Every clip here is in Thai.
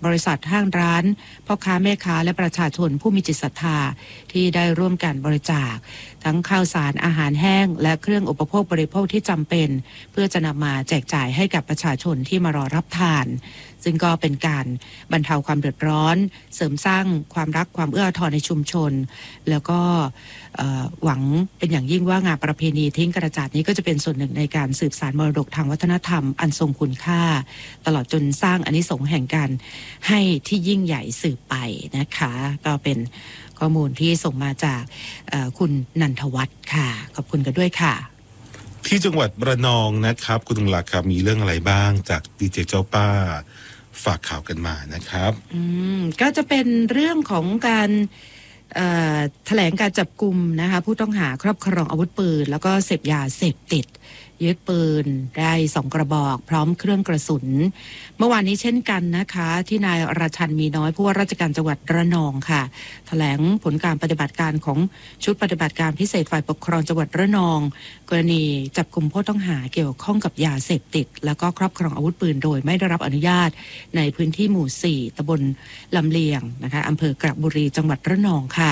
บริษัทห้างร้านพ่อค้าแม่ค้าและประชาชนผู้มีจิตศรัทธาที่ได้ร่วมกันบริจาคทั้งข้าวสารอาหารแห้งและเครื่องอุปโภคบริโภคที่จำเป็นเพื่อจะนำมาแจกจ่ายให้กับประชาชนที่มารอรับทานซึ่งก็เป็นการบรรเทาความเดือดร้อนเสริมสร้างความรักความเอื้ออาทรในชุมชนแล้วก็หวังเป็นอย่างยิ่งว่างานประเพณีทิ้งกระจาดนี้ก็จะเป็นส่วนหนึ่งในการสืบสานมรดกทางวัฒนธรรมอันทรงคุณค่าตลอดจนสร้างอานิสงส์แห่งการให้ที่ยิ่งใหญ่สืบไปนะคะก็เป็นข้อมูลที่ส่งมาจากคุณนันทวัฒน์ค่ะขอบคุณกันด้วยค่ะที่จังหวัดระนองนะครับคุณตุงหลักครับมีเรื่องอะไรบ้างจากดีเจเจ้าป้าฝากข่าวกันมานะครับก็จะเป็นเรื่องของการแถลงการจับกุมนะคะผู้ต้องหาครอบครองอาวุธปืนแล้วก็เสพยาเสพติดยึดปืนได้2กระบอกพร้อมเครื่องกระสุนเมื่อวานนี้เช่นกันนะคะที่นายราชันมีน้อยผู้ว่าราชการจังหวัดระนองค่ะแถลงผลการปฏิบัติการของชุดปฏิบัติการพิเศษฝ่ายปกครองจังหวัดระนองกรณีจับกุมผู้ต้องหาเกี่ยวข้องกับยาเสพติดแล้วก็ครอบครองอาวุธปืนโดยไม่ได้รับอนุญาตในพื้นที่หมู่4ตำบลลำเลียงนะคะอำเภอกระบุรีจังหวัดระนองค่ะ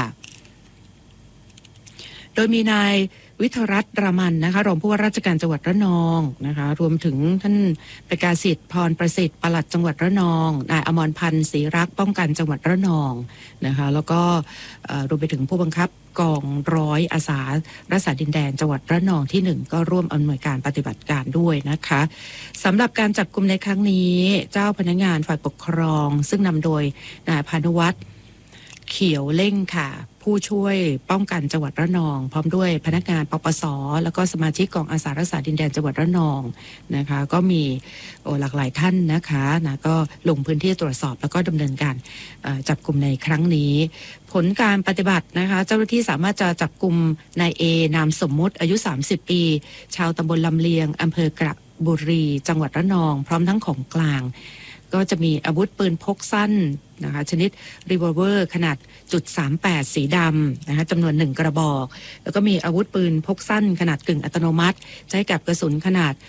โดยมีนายวิทรัตน์รามันนะคะรองผู้ว่าราชการจังหวัดระนองนะคะรวมถึงท่านประกาศิษฐ์พรประสิทธิ์ปลัดจังหวัดระนองนายอมรพันธ์ศรีรักป้องกันจังหวัดระนองนะคะแล้วก็รวมไปถึงผู้บังคับกองร้อยอาสารักษาดินแดนจังหวัดระนองที่1ก็ร่วมอำนวยการปฏิบัติการด้วยนะคะสำหรับการจับกุมในครั้งนี้เจ้าพนักงานฝ่ายปกครองซึ่งนำโดยนายพานุวัฒน์เขียวเล่งค่ะผู้ช่วยป้องกันจังหวัดระนองพร้อมด้วยพนักงานปปส.แล้วก็สมาชิกกองอาสารักษาดินแดนจังหวัดระนองนะคะก็มีหลากหลายท่านนะคะก็ลงพื้นที่ตรวจสอบแล้วก็ดำเนินการจับกุมในครั้งนี้ผลการปฏิบัตินะคะเจ้าหน้าที่สามารถจะจับกุมนายเอนามสมมุติอายุ30ปีชาวตำบลลำเลียงอำเภอกระบุรีจังหวัดระนองพร้อมทั้งของกลางก็จะมีอาวุธปืนพกสั้นนะคะชนิดรีวอลเวอร์ขนาด.38สีดำนะคะจำนวน1กระบอกแล้วก็มีอาวุธปืนพกสั้นขนาดกึ่งอัตโนมัติใช้กับกระสุนขนาด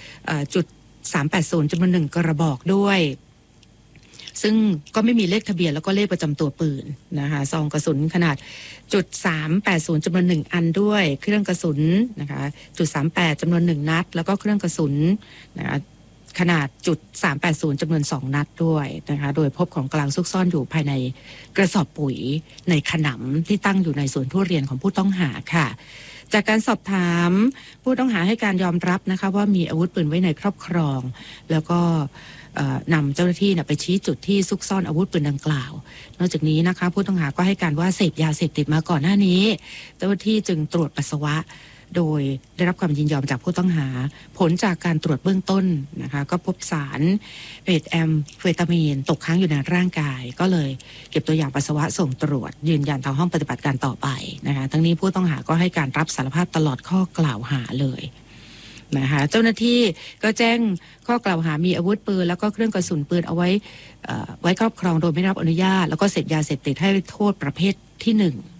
.380จำนวน1กระบอกด้วยซึ่งก็ไม่มีเลขทะเบียนแล้วก็เลขประจำตัวปืนนะคะซองกระสุนขนาด.380จำนวน1อันด้วยเครื่องกระสุนนะคะ.38จำนวน1นัดแล้วก็เครื่องกระสุนนะคะขนาด.380จำนวน2นัดด้วยนะคะโดยพบของกลางซุกซ่อนอยู่ภายในกระสอบปุ๋ยในขนำที่ตั้งอยู่ในสวนทุเรียนของผู้ต้องหาค่ะจากการสอบถามผู้ต้องหาให้การยอมรับนะคะว่ามีอาวุธปืนไว้ในครอบครองแล้วก็นำเจ้าหน้าที่ไปชี้จุดที่ซุกซ่อนอาวุธปืนดังกล่าวนอกจากนี้นะคะผู้ต้องหาก็ให้การว่าเสพยาเสพติดมาก่อนหน้านี้เจ้าหน้าที่จึงตรวจปัสสาวะโดยได้รับความยินยอมจากผู้ต้องหาผลจากการตรวจเบื้องต้นนะคะก็พบสารเมทแอมเฟตามีนตกค้างอยู่ในร่างกายก็เลยเก็บตัวอย่างปัสสาวะส่งตรวจยืนยันทางห้องปฏิบัติการต่อไปนะคะทั้งนี้ผู้ต้องหาก็ให้การรับสารภาพตลอดข้อกล่าวหาเลยนะคะเจ้าหน้าที่ก็แจ้งข้อกล่าวหามีอาวุธปืนแล้วก็เครื่องกระสุนปืนเอาไว้ครอบครองโดยไม่รับอนุญาตแล้วก็เสพยาเสพติดให้โทษประเภทที่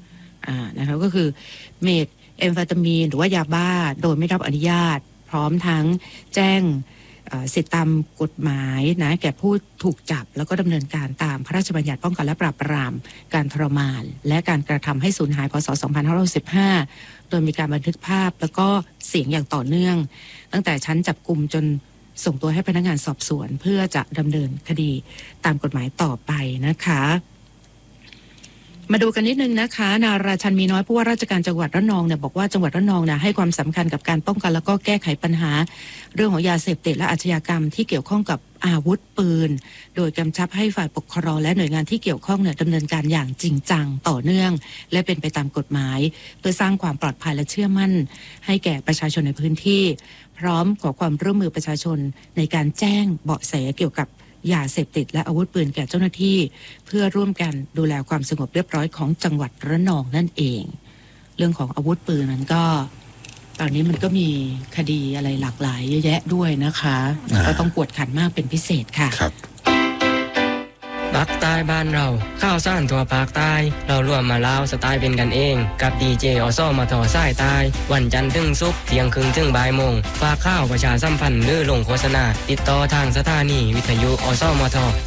1นะคะก็คือเมทแอมเฟตามีนหรือว่ายาบ้าโดยไม่รับอนุญาตพร้อมทั้งแจ้งสิทธิตามกฎหมายนะแก่ผู้ถูกจับแล้วก็ดำเนินการตามพระราชบัญญัติป้องกันและปราบปรามการทรมานและการกระทำให้สูญหายพ.ศ. 2515โดยมีการบันทึกภาพแล้วก็เสียงอย่างต่อเนื่องตั้งแต่ชั้นจับกุมจนส่งตัวให้พนักงานสอบสวนเพื่อจะดำเนินคดีตามกฎหมายต่อไปนะคะมาดูกันนิดนึงนะคะนายราชันมีน้อยผู้ว่าราชการจังหวัดระนองเนี่ยบอกว่าจังหวัดระนองเนี่ยให้ความสำคัญกับการป้องกันแล้วก็แก้ไขปัญหาเรื่องของยาเสพติดและอาชญากรรมที่เกี่ยวข้องกับอาวุธปืนโดยกำชับให้ฝ่ายปกครองและหน่วยงานที่เกี่ยวข้องเนี่ยดำเนินการอย่างจริงจังต่อเนื่องและเป็นไปตามกฎหมายเพื่อสร้างความปลอดภัยและเชื่อมั่นให้แก่ประชาชนในพื้นที่พร้อมขอความร่วมมือประชาชนในการแจ้งเบาะแสเกี่ยวกับยาเสพติดและอาวุธปืนแก่เจ้าหน้าที่เพื่อร่วมกันดูแลความสงบเรียบร้อยของจังหวัดระนองนั่นเองเรื่องของอาวุธปืนนั้นก็ตอนนี้มันก็มีคดีอะไรหลากหลายเยอะแยะด้วยนะคะก็ต้องกวดขันมากเป็นพิเศษค่ะภาคใต้บ้านเราข้าวสารทั่วภาคใต้เราร่วมมาเล่าสไตล์เป็นกันเองกับดีเจอสมทสายใต้วันจันทร์ถึงศุกร์เที่ยงครึ่งถึงบ่ายโมงฝากข่าวประชาสัมพันธ์หรือลงโฆษณาติดต่อทางสถานีวิทยุอสมท